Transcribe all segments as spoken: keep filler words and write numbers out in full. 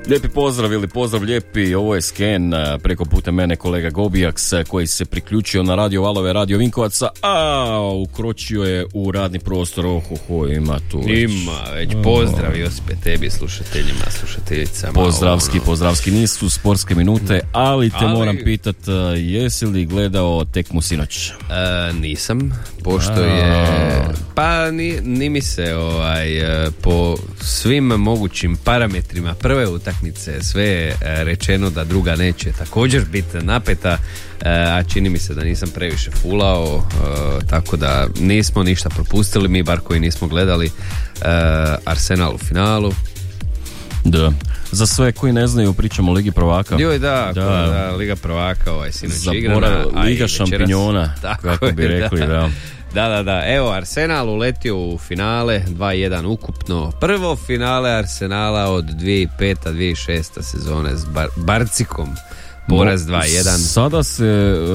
Lijepi pozdrav ili pozdrav lijepi, ovo je Sken, preko puta mene kolega Gobijaks koji se priključio na Radio Valove, Radio Vinkovaca, a ukročio je u radni prostor. Ohoho, ima tu već. Ima već, pozdrav Josipe tebi, slušateljima, slušateljicama. Pozdravski, ono. pozdravski, nisu sportske minute, ali te ali... moram pitat, jesi li gledao tekmu sinoć? E, nisam, pošto je, pa ni, ni mi se ovaj, po svim mogućim parametrima prve utakmice sve je rečeno da druga neće također biti napeta, a čini mi se da nisam previše fulao, tako da nismo ništa propustili, mi bar koji nismo gledali Arsenal u finalu. Da. Za sve koji ne znaju, pričamo o Ligi prvaka. Joj, da, da. da Liga prvaka ovaj sinoć igrana. Liga šampinjona, kako bi rekli, da. da. Da, da, da. Evo, Arsenal uletio u finale, dva jedan ukupno. Prvo finale Arsenala od dvije tisuće pete dvije tisuće šeste sezone s Bar- Barcikom. Poraz dva jedan. Sada se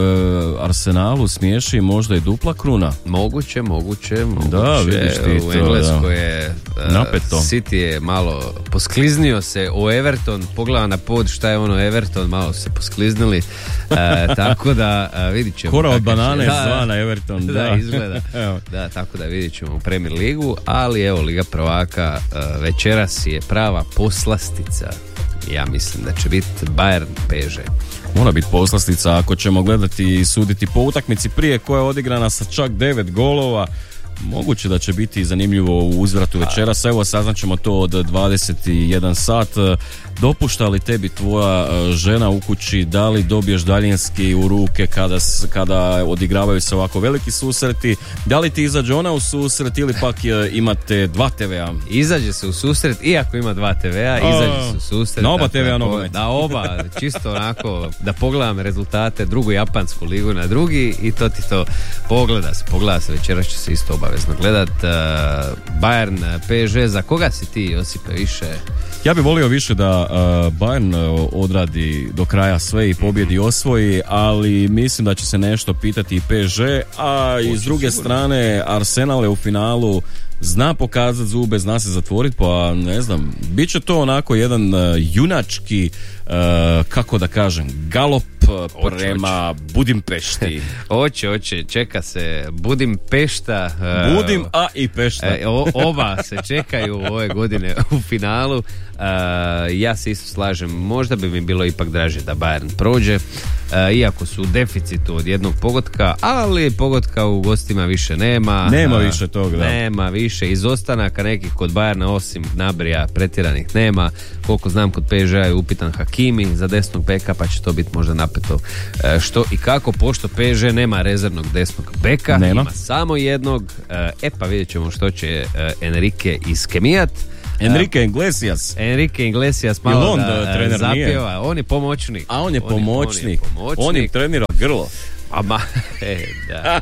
uh, Arsenalu smiješi možda i dupla kruna. Moguće, moguće, moguće. Da, vidiš ti u to, Engleskoj je uh, napeto. City je malo poskliznio se o Everton, pogleda na pod šta je ono Everton, malo se poskliznili. Uh, tako da uh, vidit ćemo. Kora od banane će, da, zvana Everton. Da, da izgleda. Da, tako da vidit ćemo u Premier ligu, ali evo Liga prvaka uh, večeras je prava poslastica. Ja mislim da će biti Bayern P S G. Mora biti poslastica ako ćemo gledati i suditi po utakmici prije koja je odigrana sa čak devet golova. Moguće da će biti zanimljivo u uzvratu večeras. Evo, saznaćemo to od dvadeset jedan sat. Dopušta li tebi tvoja žena u kući, da li dobiješ daljinski u ruke kada, kada odigravaju se ovako veliki susreti? Da li ti izađe ona u susret ili pak imate dva te vea? Izađe se u susret, iako ima dva te vea, izađe se u susret. Na oba te vea nogomet. Da, oba, čisto onako, da pogledam rezultate, drugu japansku ligu na drugi i to ti to pogleda se, pogleda se, večeras će se isto obavezno gledat. Uh, Bayern, P S G, za koga si ti, Josipe, više? Ja bih volio više da uh, Bayern odradi do kraja sve i pobjedi osvoji, ali mislim da će se nešto pitati i P S G, a Oči, i s druge sigurno. strane Arsenal je u finalu, zna pokazati zube, zna se zatvoriti, pa ne znam, bit će to onako jedan uh, junački, uh, kako da kažem, galop uh, prema oće. Budimpešti. Oće, oće, čeka se Budimpešta. Uh, Budim, a i Pešta. Uh, oba se čekaju ove godine u finalu. Uh, ja se isto slažem, možda bi mi bilo ipak draže da Bayern prođe, uh, iako su u deficitu od jednog pogotka, ali pogotka u gostima više nema. Nema uh, više toga, da. Nema više izostanaka nekih kod Bayerna, osim nabrija pretjeranih nema. Koliko znam, kod P S G-a je upitan Hakimi za desnog beka, pa će to biti možda napeto uh, što i kako, pošto P S G nema rezervnog desnog beka, nema. Ima samo jednog, uh, e pa vidjet ćemo što će uh, Enrique iskemijat. Enrique Iglesias. Enrique Iglesias malo on, da, trener zapjeva. Nije. On je pomoćnik. A on je on pomoćnik. Je, on je pomoćnik. On im trenira grlo. Ama, e, da.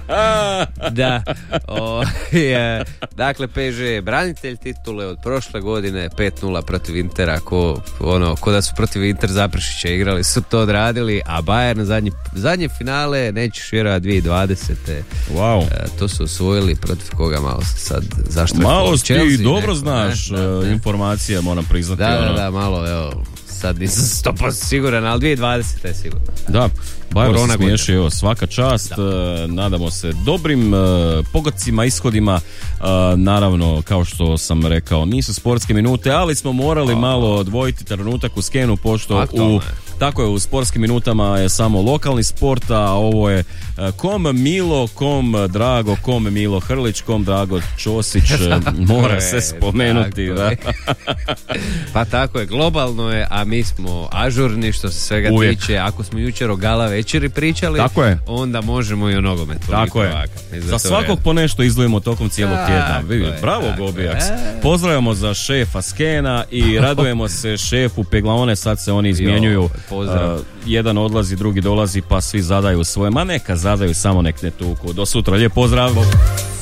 da. O, je, dakle, P S G je branitelj titule od prošle godine, pet nula protiv Intera, ko, ono, ko da su protiv Inter Zaprešića igrali, su to odradili, a Bayern zadnji, zadnje finale, nećeš vjerovati, dvije tisuće dvadesete. Wow. E, to su osvojili protiv koga, malo sad, zašto je malo ti Chelsea, dobro neko, znaš ne, da, ne. informacije, moram priznati. Da, da, ono. da, malo, evo, sad nisam sto posto siguran, ali dvije tisuće dvadesete je sigurno. Da, Bayern se smiješi, evo, svaka čast, uh, nadamo se dobrim uh, pogodcima, ishodima, uh, naravno, kao što sam rekao, nisu sportske minute, ali smo morali oh. malo odvojiti trenutak u Skenu, pošto u, tako je, u sportskim minutama je samo lokalni sport, a ovo je uh, kom Milo, kom Drago, kom Milo Hrlić, kom Drago Ćosić, mora se spomenuti. Da. Pa tako je, globalno je, a mi smo ažurni što se svega Uvijek. tiče. Ako smo jučer o gala večeri pričali, tako je. Onda možemo i o nogometu. Tako je. Za svakog po nešto izdvojimo tokom cijelog tjedna. Vidi, bravo Gobijaks. Pozdravljamo za šefa Skena i radujemo se šefu Peglaone, sad se oni izmjenjuju. Jo, uh, jedan odlazi, drugi dolazi, pa svi zadaju svoje. Ma neka zadaju, samo nek ne tuku. Do sutra, lijep pozdrav.